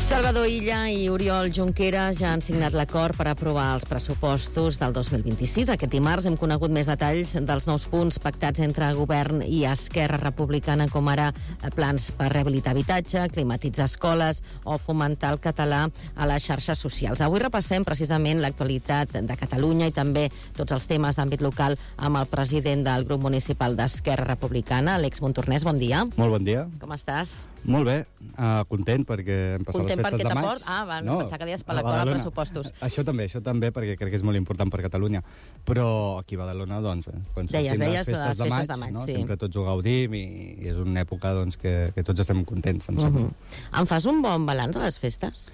Salvador Illa i Oriol Junqueras ja han signat l'acord per aprovar els pressupostos del 2026. Aquest dimarts hem conegut més detalls dels nous punts pactats entre Govern i Esquerra Republicana, com ara plans per rehabilitar habitatge, climatitzar escoles o fomentar el català a les xarxes socials. Avui repassem precisament l'actualitat de Catalunya i també tots els temes d'àmbit local amb el president del grup municipal d'Esquerra Republicana, Àlex Montornès. Bon dia. Molt bon dia. Com estàs? Molt bé, content perquè hem passat les festes de maig. Pensar que deies per l'acord de pressupostos. Això també, perquè crec que és molt important per Catalunya. Però aquí a Badalona, doncs, quan sortim de les festes de maig, no? Sempre tots ho gaudim i és una època doncs, que tots estem contents. Em fas un bon balanç de les festes?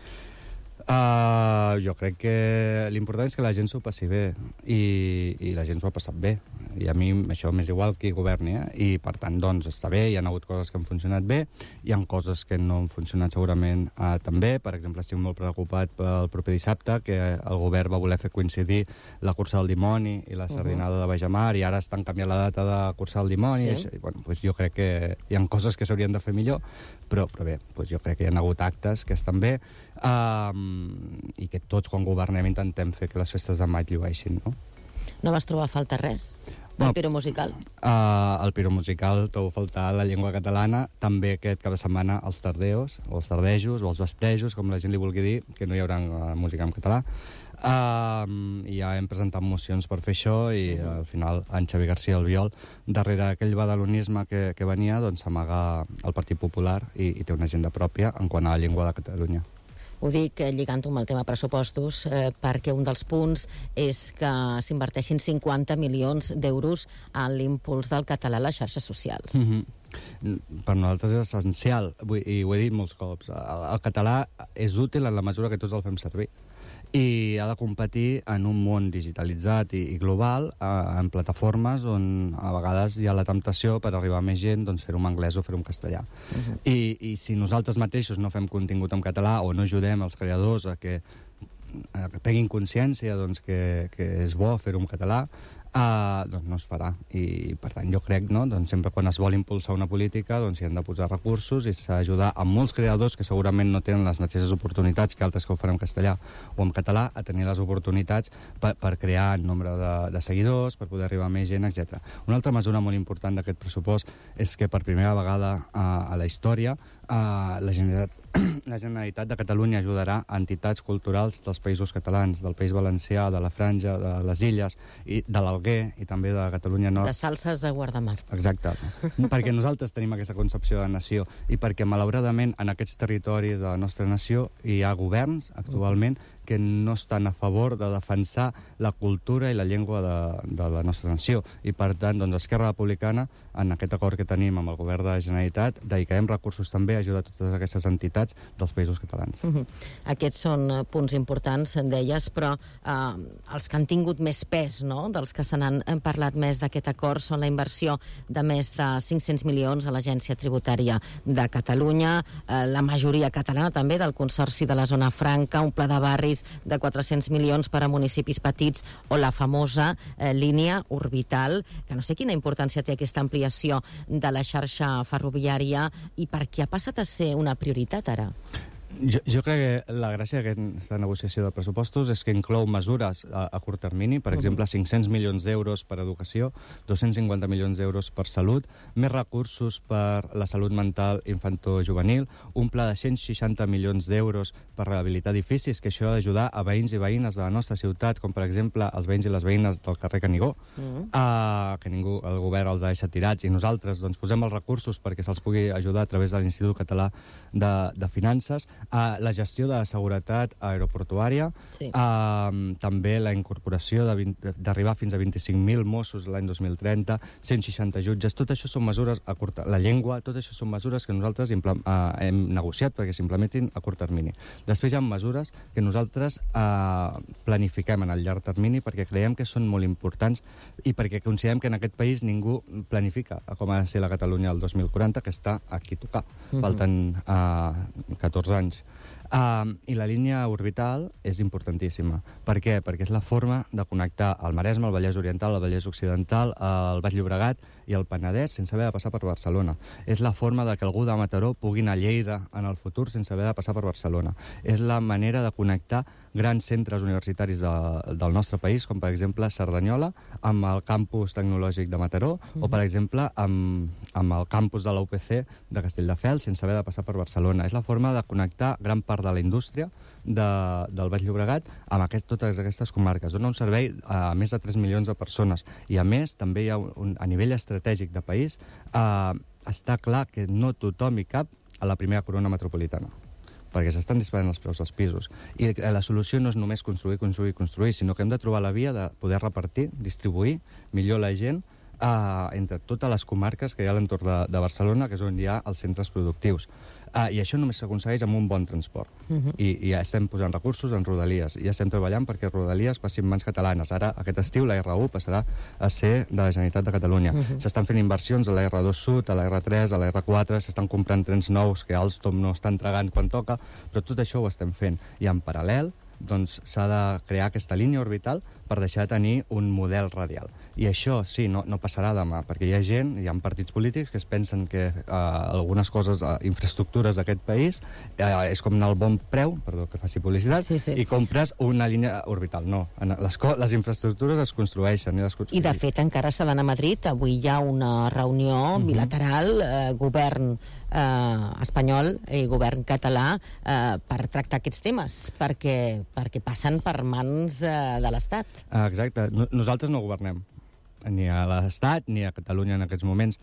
Jo crec que l'important és que la gent s'ho passi bé i la gent s'ho ha passat bé, i a mi això m'és igual qui governi, i per tant doncs està bé. Hi ha hagut coses que han funcionat bé, hi ha coses que no han funcionat segurament tan bé. Per exemple, estic molt preocupat pel proper dissabte, que el govern va voler fer coincidir la cursa del dimoni i la sardinada de Bajamar, i ara estan canviant la data de cursa del dimoni. Sí. I, bueno, doncs jo crec que hi ha coses que s'haurien de fer millor, però bé, doncs jo crec que hi ha hagut actes que estan bé, i que tots quan governem intentem fer que les festes de maig llueixin, no? No vas trobar a falta res? El piro musical? El piro musical, trobo a faltar la llengua catalana, també aquest cap de setmana els tardeos, o els tardejos, o els vesprejos, com la gent li vulgui dir, que no hi haurà música en català. I ja hem presentat mocions per fer això, i al final en Xavi García Albiol, darrere aquell badalonisme que venia, doncs s'amaga el Partit Popular i té una agenda pròpia en quant a la llengua de Catalunya. Ho dic lligant-ho amb el tema pressupostos, perquè un dels punts és que s'inverteixin 50 milions d'euros en l'impuls del català a les xarxes socials. Per nosaltres és essencial, i ho he dit molts cops. El català és útil en la mesura que tots el fem servir, i ha de competir en un món digitalitzat i global, en plataformes on a vegades hi ha la temptació per arribar a més gent, doncs fer-ho en anglès o fer-ho en castellà. I si nosaltres mateixos no fem contingut en català o no ajudem els creadors a que prenguin consciència doncs, que és bo fer-ho en català, doncs no es farà. I per tant jo crec, no? Doncs sempre quan es vol impulsar una política doncs hi han de posar recursos i s'ha d'ajudar a molts creadors que segurament no tenen les mateixes oportunitats que altres que ho fan en castellà o en català, a tenir les oportunitats per crear nombre de seguidors, per poder arribar a més gent, etc. Una altra mesura molt important d'aquest pressupost és que per primera vegada a la història la Generalitat de Catalunya ajudarà a entitats culturals dels països catalans, del País Valencià, de la Franja, de les Illes, i de l'Alguer i també de Catalunya Nord. De salses de Guardamar. Exacte. Perquè nosaltres tenim aquesta concepció de nació i perquè, malauradament, en aquests territoris de la nostra nació hi ha governs actualment que no estan a favor de defensar la cultura i la llengua de la nostra nació. I, per tant, doncs, Esquerra Republicana, en aquest acord que tenim amb el govern de la Generalitat, dedicarem recursos també a ajudar totes aquestes entitats dels països catalans. Aquests són punts importants, en deies, però els que han tingut més pes, no?, dels que se n'han parlat més d'aquest acord, són la inversió de més de 500 milions a l'Agència Tributària de Catalunya, la majoria catalana també del Consorci de la Zona Franca, un pla de barris de 400 milions per a municipis petits, o la famosa línia orbital, que no sé quina importància té aquesta ampliació de la xarxa ferroviària i per què ha passat a ser una prioritat ara. Jo crec que la gràcia d'aquesta negociació de pressupostos és que inclou mesures a curt termini, per exemple 500 milions d'euros per educació, 250 milions d'euros per salut, més recursos per la salut mental infantojuvenil, un pla de 160 milions d'euros per rehabilitar edificis, que això ha d'ajudar a veïns i veïnes de la nostra ciutat, com per exemple els veïns i les veïnes del carrer Canigó, que el govern els ha deixat tirats, i nosaltres doncs, posem els recursos perquè se'ls pugui ajudar a través de l'Institut Català de Finances, la gestió de la seguretat aeroportuària, també la incorporació d'arribar fins a 25.000 Mossos l'any 2030, 160 jutges. Tot això són mesures a curt termini. La llengua, tot això són mesures que nosaltres hem negociat perquè s'implementin a curt termini. Després hi ha mesures que nosaltres planifiquem en el llarg termini perquè creiem que són molt importants i perquè considerem que en aquest país ningú planifica com ha de ser la Catalunya del 2040, que està aquí a tocar. Falten 14 anys anys. I la línia orbital és importantíssima. Per què? Perquè és la forma de connectar el Maresme, el Vallès Oriental, el Vallès Occidental, el Baix Llobregat i el Penedès sense haver de passar per Barcelona. És la forma de que algú de Mataró pugui anar a Lleida en el futur sense haver de passar per Barcelona. És la manera de connectar grans centres universitaris del nostre país, com per exemple Cerdanyola, amb el campus tecnològic de Mataró, o per exemple amb el campus de la UPC de Castelldefels sense haver de passar per Barcelona. És la forma de connectar gran part de la indústria del Baix Llobregat amb totes aquestes comarques. Dona un servei a més de 3 milions de persones. I a més, també hi ha a nivell estratègic de país, està clar que no tothom hi cap a la primera corona metropolitana, perquè s'estan disparant els preus dels pisos. I la solució no és només construir, sinó que hem de trobar la via de poder repartir, distribuir millor la gent entre totes les comarques que hi ha a l'entorn de Barcelona, que és on hi ha els centres productius. I això només s'aconsegueix amb un bon transport. I ja estem posant recursos en Rodalies, ja estem treballant perquè Rodalies passi en mans catalanes. Ara, aquest estiu, la R1 passarà a ser de la Generalitat de Catalunya. S'estan fent inversions a la R2 Sud, a la R3, a la R4, s'estan comprant trens nous que Alstom no està entregant quan toca, però tot això ho estem fent. I en paral·lel, doncs s'ha de crear aquesta línia orbital per deixar de tenir un model radial. I això, sí, no passarà demà, perquè hi ha gent, hi ha partits polítics que es pensen que algunes coses, infraestructures d'aquest país, és com anar al bon preu, perdó que faci publicitat, i compres una línia orbital. No, les infraestructures es construeixen. I de fet, encara s'ha d'anar a Madrid. Avui hi ha una reunió bilateral, govern espanyol i govern català, per tractar aquests temes, perquè passen per mans de l'Estat. Exacte. Nosaltres no governem ni a l'Estat ni a Catalunya en aquests moments.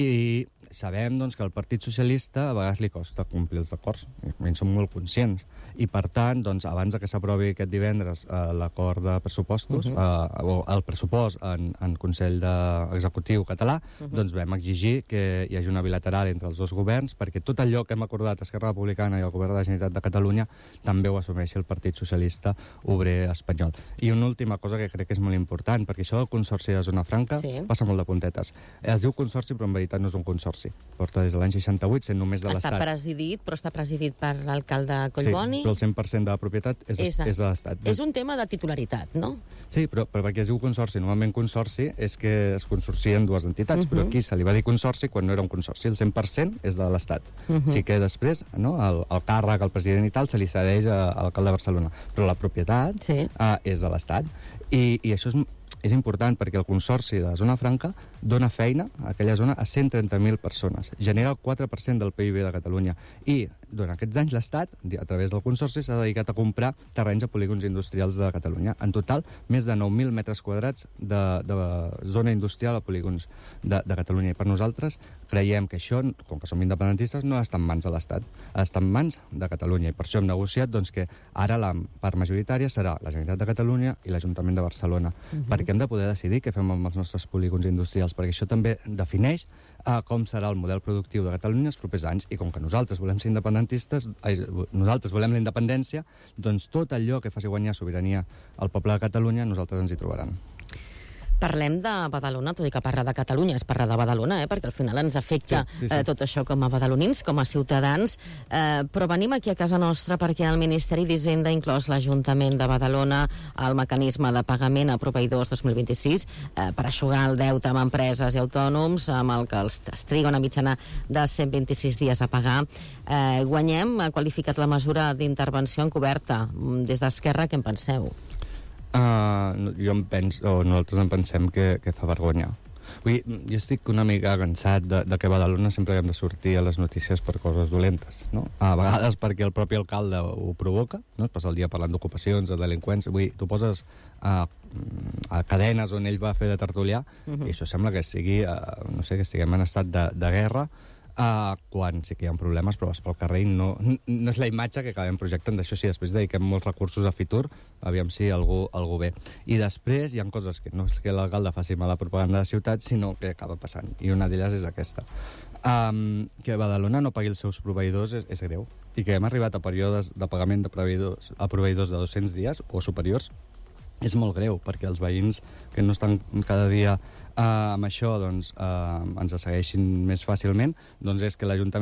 I sabem doncs, que al Partit Socialista a vegades li costa complir els acords, i en som molt conscients. I, per tant, doncs, abans que s'aprovi aquest divendres l'acord de pressupostos, o el pressupost en Consell Executiu català, doncs vam exigir que hi hagi una bilateral entre els dos governs, perquè tot allò que hem acordat Esquerra Republicana i el Govern de la Generalitat de Catalunya també ho assumeixi el Partit Socialista Obrer Espanyol. I una última cosa que crec que és molt important, perquè això del Consorci de Zona Franca passa molt de puntetes. Es diu consorci, però en veritat no és un consorci. Porta des de l'any 68 sent només de l'Estat. Està presidit per l'alcalde Collboni. Sí, però el 100% de la propietat és de l'Estat. És un tema de titularitat, no? Sí, però perquè es diu consorci. Normalment consorci és que es consorcien dues entitats, però aquí se li va dir consorci quan no era un consorci. El 100% és de l'Estat. Sí que després el càrrec, el president i tal, se li cedeix a l'alcalde de Barcelona. Però la propietat és de l'Estat. I això és important perquè el Consorci de Zona Franca dona feina a aquella zona a 130.000 persones. Genera el 4% del PIB de Catalunya. I durant aquests anys l'Estat, a través del Consorci, s'ha dedicat a comprar terrenys a polígons industrials de Catalunya. En total, més de 9.000 metres quadrats de zona industrial a polígons de Catalunya. I per nosaltres creiem que això, com que som independentistes, no està en mans de l'Estat, està en mans de Catalunya. I per això hem negociat que ara la part majoritària serà la Generalitat de Catalunya i l'Ajuntament de Barcelona, perquè hem de poder decidir què fem amb els nostres polígons industrials, perquè això també defineix com serà el model productiu de Catalunya els propers anys. I com que nosaltres volem ser independentistes, nosaltres volem la independència, doncs tot allò que faci guanyar sobirania al poble de Catalunya, nosaltres ens hi trobaran. Parlem de Badalona, tot i que parlar de Catalunya és parlar de Badalona, perquè al final ens afecta tot això com a badalonins, com a ciutadans, però venim aquí a casa nostra perquè el Ministeri d'Hisenda ha inclòs l'Ajuntament de Badalona al mecanisme de pagament a proveïdors 2026 per aixugar el deute amb empreses i autònoms, amb el que es triga una mitjana de 126 dies a pagar. Guanyem, ha qualificat la mesura d'intervenció encoberta. Des d'Esquerra, què en penseu? Nosaltres en pensem que fa vergonya. Jo estic una mica cansat de que a Badalona sempre hem de sortir a les notícies per coses dolentes, no? A vegades perquè el propi alcalde ho provoca, no? Es passa el dia parlant d'ocupacions, de delinqüents. Tu poses a cadenes on ell va fer de tertulià i això sembla que sigui, no sé, que estiguem en estat de guerra, quan sí que hi ha problemes, però vas pel carrer i no és la imatge que acabem projectant. D'això sí, després dediquem molts recursos a Fitur, aviam si algú ve. I després hi ha coses que no és que l'alcalde faci mala propaganda de ciutat, sinó que acaba passant. I una d'elles és aquesta. Que Badalona no pagui els seus proveïdors és greu. I que hem arribat a períodes de pagament de proveïdors de 200 dies o superiors és molt greu, perquè els veïns que no estan cada dia amb això ens segueixin més fàcilment, doncs és que l'Ajuntament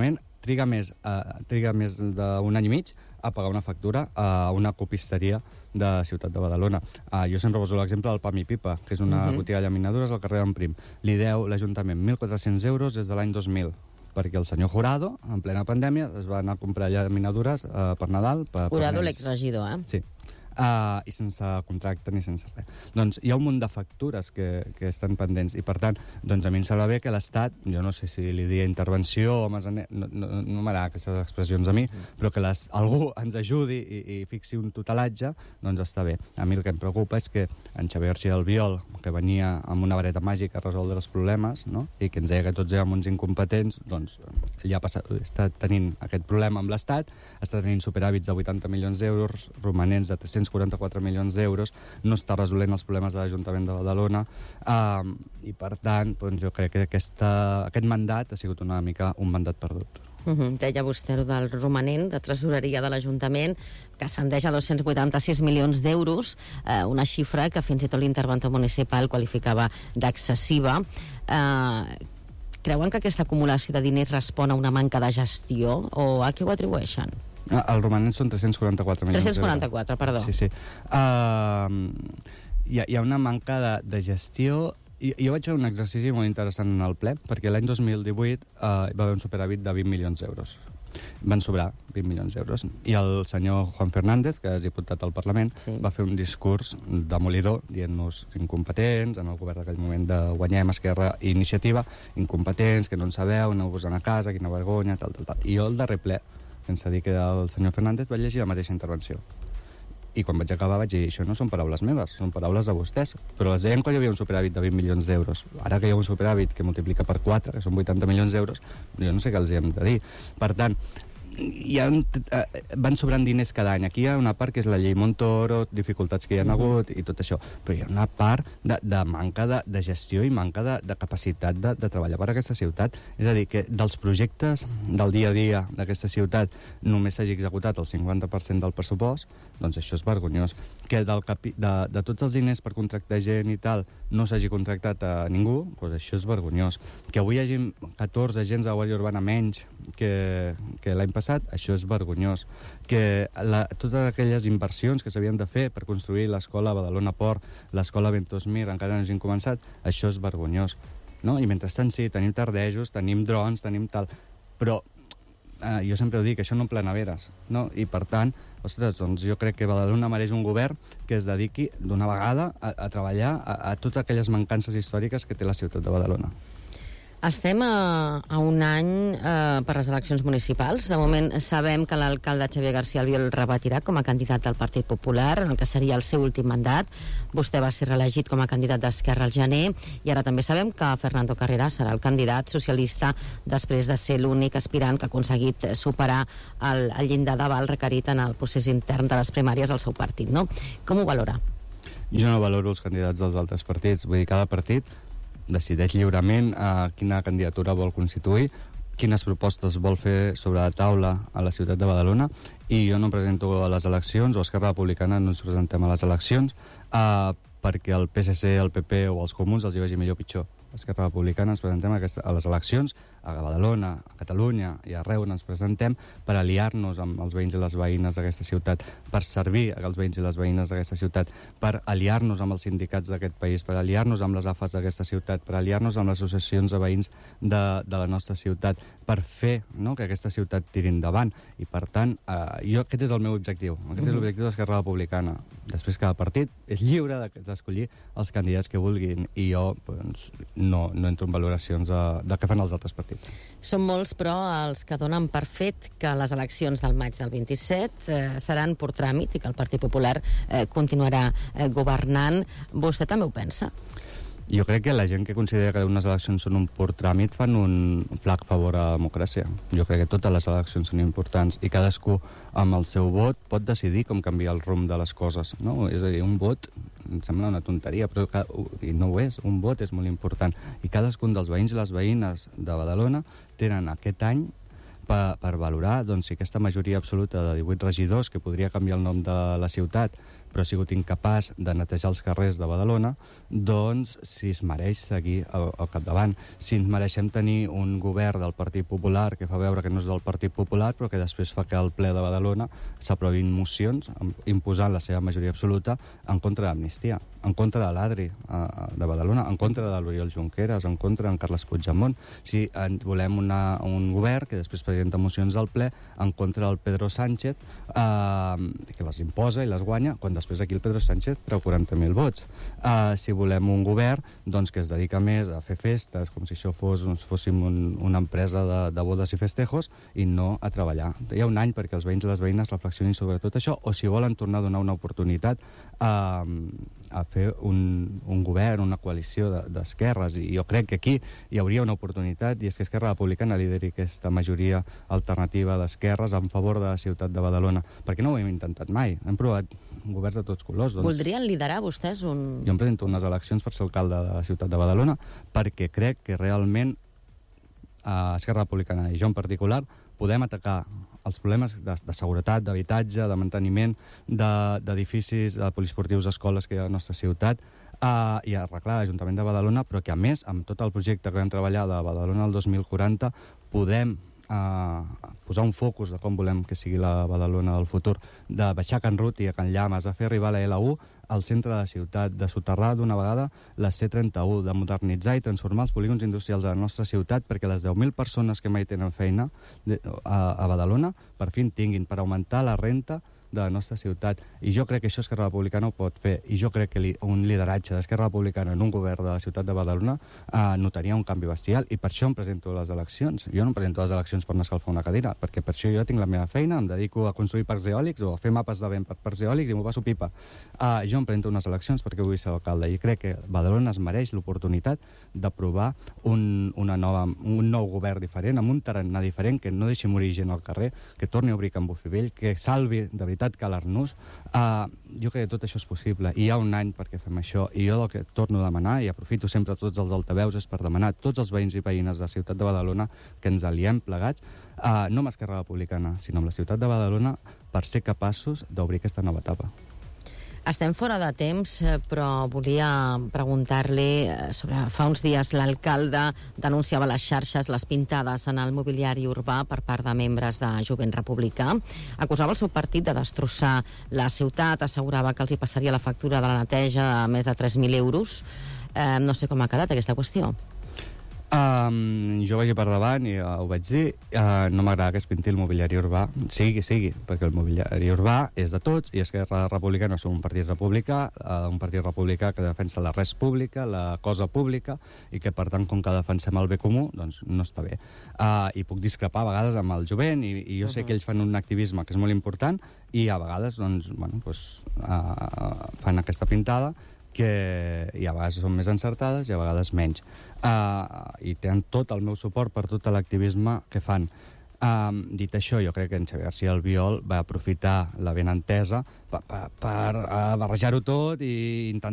triga més d'un any i mig a pagar una factura a una copisteria de Ciutat de Badalona. Jo sempre poso l'exemple del Pam i Pipa, que és una botiga de llaminadures al carrer d'en Prim. Li deu l'Ajuntament 1.400 euros des de l'any 2000, perquè el senyor Jurado, en plena pandèmia, es va anar a comprar llaminadures per Nadal. Jurado, l'exregidor, Sí. I sense contracte ni sense res. Doncs hi ha un munt de factures que estan pendents i, per tant, doncs a mi em sembla bé que l'Estat, jo no sé si li diria intervenció o no m'agrada aquestes expressions a mi, però que algú ens ajudi i fixi un tutelatge, doncs està bé. A mi el que em preocupa és que en Xavier García Albiol, que venia amb una vareta màgica a resoldre els problemes, no? I que ens deia que tots érem uns incompetents, doncs ja està tenint aquest problema amb l'Estat, està tenint superàvits de 80 milions d'euros, romanents de 344 milions d'euros, no està resolent els problemes de l'Ajuntament de Badalona, i per tant doncs jo crec que aquest mandat ha sigut una mica un mandat perdut. Deia vostè del romanent de tresoreria de l'Ajuntament, que ascendeix a 286 milions d'euros, una xifra que fins i tot l'interventor municipal qualificava d'excessiva. Creuen que aquesta acumulació de diners respon a una manca de gestió o a què ho atribueixen? El romanent són 344 milions d'euros. 344, perdó. Sí. Hi ha una manca de gestió. Jo vaig fer un exercici molt interessant en el ple, perquè l'any 2018 va haver un superàvit de 20 milions d'euros. Van sobrar 20 milions d'euros. I el senyor Juan Fernández, que és diputat al Parlament, va fer un discurs demolidor, dient-nos incompetents, en el govern d'aquell moment de Guanyem, Esquerra i Iniciativa, incompetents, que no en sabeu, aneu-vos a casa, quina vergonya, tal. I jo al darrer ple, sense dir que el senyor Fernández, vaig llegir la mateixa intervenció. I quan vaig acabar vaig dir, això no són paraules meves, són paraules de vostès. Però les deien quan hi havia un superàvit de 20 milions d'euros. Ara que hi ha un superàvit que multiplica per 4, que són 80 milions d'euros, jo no sé què els hem de dir. Per tant, van sobrant diners cada any. Aquí hi ha una part que és la llei Montoro, dificultats que hi ha hagut i tot això, però hi ha una part de manca de gestió i manca de capacitat de treballar per aquesta ciutat. És a dir, que dels projectes del dia a dia d'aquesta ciutat només s'hagi executat el 50% del pressupost, doncs això és vergonyós. Que de tots els diners per contractar gent i tal no s'hagi contractat a ningú, doncs això és vergonyós. Que avui hi hagi 14 agents de la Guàrdia Urbana menys que l'any passat, això és vergonyós. Que totes aquelles inversions que s'havien de fer per construir l'escola Badalona Port, l'escola Ventosmir, encara no hagin començat, això és vergonyós. No? I mentrestant sí, tenim tardejos, tenim drons, tenim tal, però jo sempre ho dic, això no plena veres, no? I per tant, ostres, doncs jo crec que Badalona mereix un govern que es dediqui d'una vegada a treballar a totes aquelles mancances històriques que té la ciutat de Badalona. Estem a un any per les eleccions municipals. De moment sabem que l'alcalde Xavier García Albiol repetirà com a candidat del Partit Popular, en el que seria el seu últim mandat. Vostè va ser reelegit com a candidat d'Esquerra al gener i ara també sabem que Fernando Carreras serà el candidat socialista després de ser l'únic aspirant que ha aconseguit superar el llindar d'aval requerit en el procés intern de les primàries al seu partit, no? Com ho valora? Jo no valoro els candidats dels altres partits. Vull dir, cada partit decideix lliurement quina candidatura vol constituir, quines propostes vol fer sobre la taula a la ciutat de Badalona, i jo no em presento a les eleccions, o Esquerra Republicana no ens presentem a les eleccions perquè el PSC, el PP o els comuns els hi vagi millor o pitjor. Esquerra Republicana ens presentem a les eleccions a Badalona, a Catalunya i arreu ens presentem per aliar-nos amb els veïns i les veïnes d'aquesta ciutat, per servir als veïns i les veïnes d'aquesta ciutat, per aliar-nos amb els sindicats d'aquest país, per aliar-nos amb les AFAs d'aquesta ciutat, per aliar-nos amb les associacions de veïns de la nostra ciutat, per fer que aquesta ciutat tiri endavant. I per tant, aquest és el meu objectiu. Aquest és l'objectiu d'Esquerra Republicana. Després cada partit és lliure d'escollir els candidats que vulguin i jo no entro en valoracions de què fan els altres partits. Són molts, però, els que donen per fet que les eleccions del maig del 27 seran per tràmit i que el Partit Popular continuarà governant. Vostè també ho pensa? Jo crec que la gent que considera que unes eleccions són un pur tràmit fan un flac favor a la democràcia. Jo crec que totes les eleccions són importants i cadascú amb el seu vot pot decidir com canviar el rumb de les coses, no? És a dir, un vot em sembla una tonteria, però i no ho és, un vot és molt important. I cadascun dels veïns i les veïnes de Badalona tenen aquest any per valorar si aquesta majoria absoluta de 18 regidors, que podria canviar el nom de la ciutat, però ha sigut incapaç de netejar els carrers de Badalona, doncs si es mereix seguir al capdavant. Si ens mereixem tenir un govern del Partit Popular que fa veure que no és del Partit Popular, però que després fa que al ple de Badalona s'aprovin mocions imposant la seva majoria absoluta en contra d'Amnistia, en contra de l'Adri de Badalona, en contra de l'Oriol Junqueras, en contra d'en Carles Puigdemont. Si volem un govern que després presenta mocions al ple en contra del Pedro Sánchez, que les imposa i les guanya, quan després aquí el Pedro Sánchez treu 40.000 vots. Si volem un govern doncs, que es dedica més a fer festes, com si això fóssim una empresa de bodes i festejos, i no a treballar. Hi ha un any perquè els veïns i les veïnes reflexionin sobre tot això, o si volen tornar a donar una oportunitat a fer un govern, una coalició d'esquerres, i jo crec que aquí hi hauria una oportunitat, i és que Esquerra Republicana lideri aquesta majoria alternativa d'esquerres en favor de la ciutat de Badalona, perquè no ho hem intentat mai, hem provat governs de tots colors. Voldrien liderar vostès Jo em presento unes eleccions per ser alcalde de la ciutat de Badalona perquè crec que realment Esquerra Republicana i jo en particular podem atacar els problemes de seguretat, d'habitatge, de manteniment d'edificis, de poliesportius, escoles que hi ha a la nostra ciutat, i arreglar l'Ajuntament de Badalona, però que a més, amb tot el projecte que vam treballar de Badalona al 2040, podem posar un focus de com volem que sigui la Badalona del futur, de baixar Can Ruti a Can Llames, de fer arribar la L1 al centre de la ciutat, de soterrar d'una vegada la C31, de modernitzar i transformar els polígons industrials de la nostra ciutat perquè les 10.000 persones que mai tenen feina a Badalona per fi en tinguin, per augmentar la renta de la nostra ciutat. I jo crec que això Esquerra Republicana ho pot fer, i jo crec que un lideratge d'Esquerra Republicana en un govern de la ciutat de Badalona notaria un canvi bestial, i per això em presento a les eleccions. Jo no em presento a les eleccions per anar a escalfar una cadira, perquè per això jo tinc la meva feina, em dedico a construir parcs eòlics o a fer mapes de vent per parcs eòlics i m'ho passo pipa. Jo em presento a unes eleccions perquè vull ser alcalde, i crec que Badalona es mereix l'oportunitat d'aprovar un nou govern diferent, amb un tarannà diferent, que no deixi morir gent al carrer, que torni a obrir Can Bofivell, que salvi de veritat Calarnús. Jo crec que tot això és possible, i hi ha un any perquè fem això, i jo el que torno a demanar, i aprofito sempre tots els altaveus, és per demanar a tots els veïns i veïnes de la ciutat de Badalona que ens aliem plegats, no amb Esquerra Republicana, sinó amb la ciutat de Badalona, per ser capaços d'obrir aquesta nova etapa. Estem fora de temps, però volia preguntar-li sobre... Fa uns dies l'alcalde denunciava a les xarxes les pintades en el mobiliari urbà per part de membres de Jovent Republicà. Acusava el seu partit de destrossar la ciutat, assegurava que els hi passaria la factura de la neteja de més de 3.000 euros. No sé com ha quedat aquesta qüestió. Jo vaig per davant i ho vaig dir, no m'agrada que es pinti el mobiliari urbà, sigui, perquè el mobiliari urbà és de tots, i Esquerra Republicana som un partit republicà que defensa la res pública, la cosa pública, i que per tant, com que defensem el bé comú, doncs no està bé. I puc discrepar a vegades amb el jovent, i jo sé que ells fan un activisme que és molt important, i a vegades fan aquesta pintada, que i a vegades són més encertades i a vegades menys. I tenen tot el meu suport per tot l'activisme que fan. Dit això, jo crec que en Xavier García Albiol va aprofitar la benentesa per barrejar-ho tot i intentar